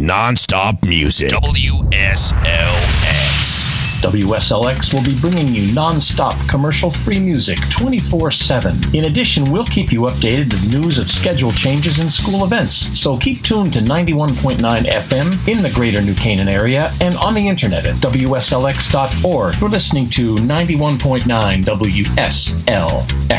non-stop music. WSLX will be bringing you non-stop commercial-free music 24/7. In addition, we'll keep you updated with news of schedule changes and school events. So keep tuned to 91.9 FM in the greater New Canaan area and on the internet at WSLX.org. You're listening to 91.9 WSLX.